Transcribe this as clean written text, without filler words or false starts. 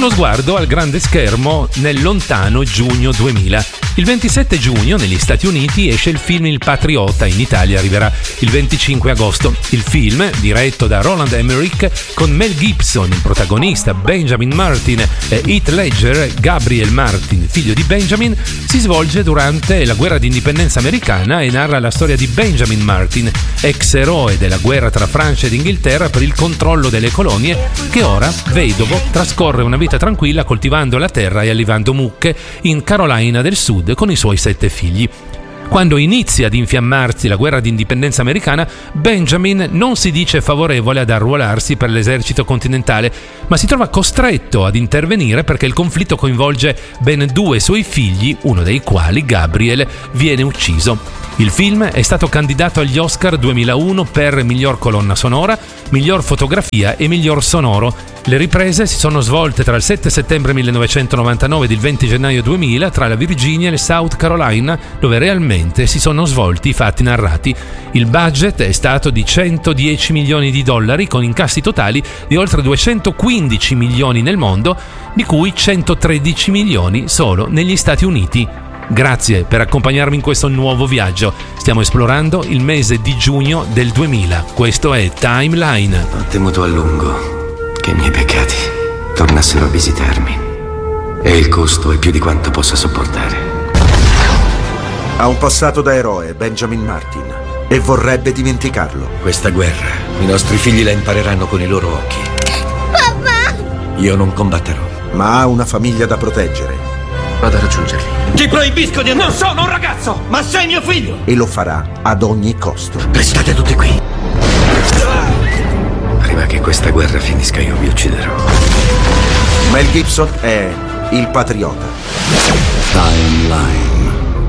uno sguardo al grande schermo nel lontano giugno 2000. Il 27 giugno negli Stati Uniti esce il film Il Patriota, in Italia arriverà il 25 agosto. Il film, diretto da Roland Emmerich, con Mel Gibson, il protagonista, Benjamin Martin e Heath Ledger, Gabriel Martin, figlio di Benjamin, si svolge durante la guerra d'indipendenza americana e narra la storia di Benjamin Martin, ex eroe della guerra tra Francia ed Inghilterra per il controllo delle colonie, che ora, vedovo, trascorre una vita tranquilla coltivando la terra e allevando mucche in Carolina del Sud con i suoi 7 figli. Quando inizia ad infiammarsi la guerra d'indipendenza americana, Benjamin non si dice favorevole ad arruolarsi per l'esercito continentale, ma si trova costretto ad intervenire perché il conflitto coinvolge ben 2 suoi figli, uno dei quali, Gabriel, viene ucciso. Il film è stato candidato agli Oscar 2001 per miglior colonna sonora, miglior fotografia e miglior sonoro. Le riprese si sono svolte tra il 7 settembre 1999 ed il 20 gennaio 2000 tra la Virginia e il South Carolina, dove realmente si sono svolti i fatti narrati. Il budget è stato di $110 milioni, con incassi totali di oltre 215 milioni nel mondo, di cui 113 milioni solo negli Stati Uniti. Grazie per accompagnarmi in questo nuovo viaggio. Stiamo esplorando il mese di giugno del 2000. Questo è Timeline. Ho temuto a lungo che i miei peccati tornassero a visitarmi. E il costo è più di quanto possa sopportare. Ha un passato da eroe, Benjamin Martin, e vorrebbe dimenticarlo. Questa guerra, i nostri figli la impareranno con i loro occhi. Papà! Io non combatterò. Ma ha una famiglia da proteggere. Vado a raggiungerli. Ti proibisco di... Non sono un ragazzo, ma sei mio figlio! E lo farà ad ogni costo. Restate tutti qui. Prima che questa guerra finisca io vi ucciderò. Mel Gibson è Il Patriota.